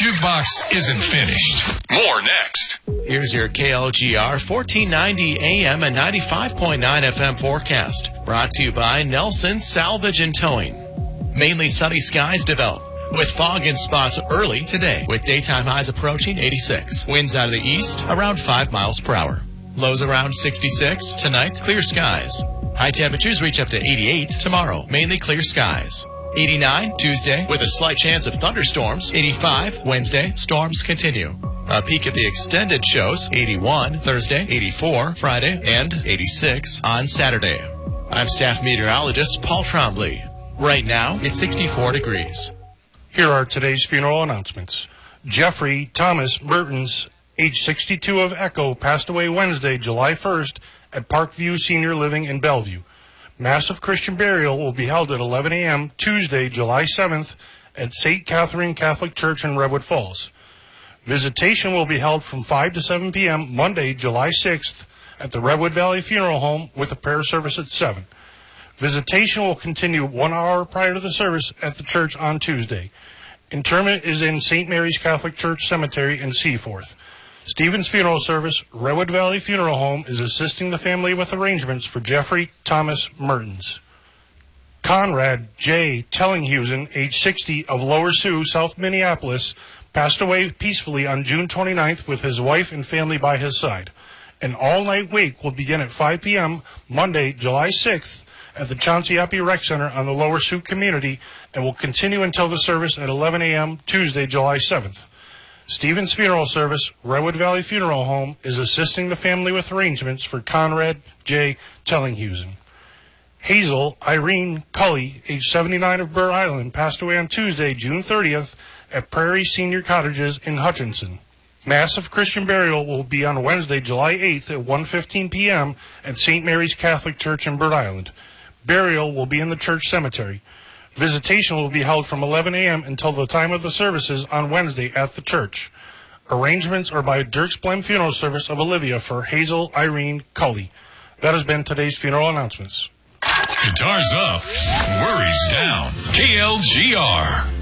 Jukebox isn't finished. More next. Here's your KLGR 1490 AM and 95.9 FM forecast. Brought to you by Nelson Salvage and Towing. Mainly sunny skies develop, with fog in spots early today, with daytime highs approaching 86. Winds out of the east around 5 miles per hour. Lows around 66. Tonight, clear skies. High temperatures reach up to 88 tomorrow. Mainly clear skies. 89 Tuesday with a slight chance of thunderstorms. 85 Wednesday. Storms continue. A peek at the extended shows. 81 Thursday, 84 Friday, and 86 on Saturday. I'm staff meteorologist Paul Trombley. Right now, it's 64 degrees. Here are today's funeral announcements. Jeffrey Thomas Mertens, age 62 of Echo, passed away Wednesday, July 1st at Parkview Senior Living in Bellevue. Mass of Christian burial will be held at 11 a.m. Tuesday, July 7th at St. Catherine Catholic Church in Redwood Falls. Visitation will be held from 5 to 7 p.m. Monday, July 6th at the Redwood Valley Funeral Home with a prayer service at 7. Visitation will continue 1 hour prior to the service at the church on Tuesday. Interment is in St. Mary's Catholic Church Cemetery in Seaforth. Stephen's Funeral Service, Redwood Valley Funeral Home, is assisting the family with arrangements for Jeffrey Thomas Mertens. Conrad J. Tellinghusen, age 60, of Lower Sioux, South Minneapolis, passed away peacefully on June 29th with his wife and family by his side. An all-night wake will begin at 5 p.m. Monday, July 6th, at the Chauncey Appy Rec Center on the Lower Sioux community and will continue until the service at 11 a.m. Tuesday, July 7th. Stephen's Funeral Service, Redwood Valley Funeral Home, is assisting the family with arrangements for Conrad J. Tellinghusen. Hazel Irene Cully, age 79 of Burr Island, passed away on Tuesday, June 30th at Prairie Senior Cottages in Hutchinson. Mass of Christian burial will be on Wednesday, July 8th at 1:15 p.m. at St. Mary's Catholic Church in Burr Island. Burial will be in the church cemetery. Visitation will be held from 11 a.m. until the time of the services on Wednesday at the church. Arrangements are by Dirk's Blem Funeral Service of Olivia for Hazel Irene Cully. That has been today's funeral announcements. Guitars up, worries down. KLGR.